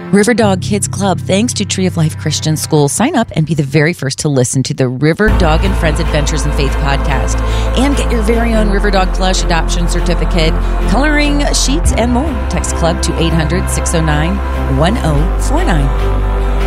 River Dog Kids Club, thanks to Tree of Life Christian School. Sign up and be the very first to listen to the River Dog and Friends Adventures in Faith podcast. And get your very own River Dog Plush adoption certificate, coloring sheets, and more. Text club to 800-609-1049.